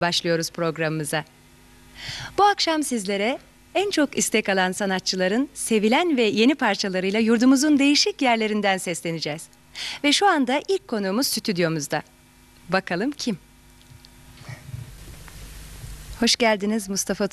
başlıyoruz programımıza. Bu akşam sizlere en çok istek alan sanatçıların sevilen ve yeni parçalarıyla yurdumuzun değişik yerlerinden sesleneceğiz. Ve şu anda ilk konuğumuz stüdyomuzda. Bakalım kim? Hoş geldiniz Mustafa